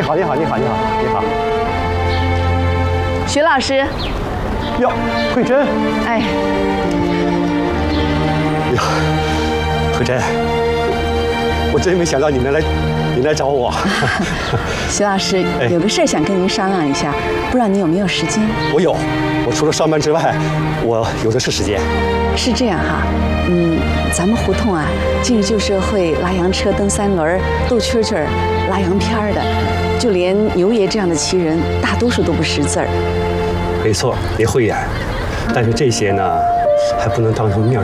好，你好，你好，你好，你好。 徐老师。 哟，慧珍。 哎。 呀，慧珍，我真没想到你来找我。 徐老师，有个事想跟您商量一下，不知道你有没有时间？ 我有，我除了上班之外，我有的是时间。 是这样哈，咱们胡同啊，近日旧社会拉洋车、蹬三轮、斗蛐蛐、拉洋片的，就连牛爷这样的奇人，大多数都不识字儿。 没错，也会演，但是这些呢，还不能当成面